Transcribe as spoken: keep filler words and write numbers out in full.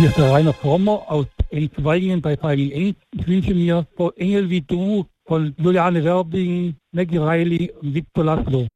Hier ist der Rainer Frommer aus Enzweigen bei Feigling Enz. Ich wünsche mir so Engel wie du von Juliane Werbing, Maggie Reilly und Victor Laszlo.